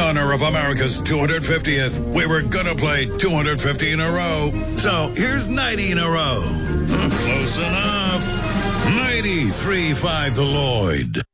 honor of America's 250th, we were gonna play 250 in a row. So here's 90 in a row. Close enough. 93.5 The Lloyd.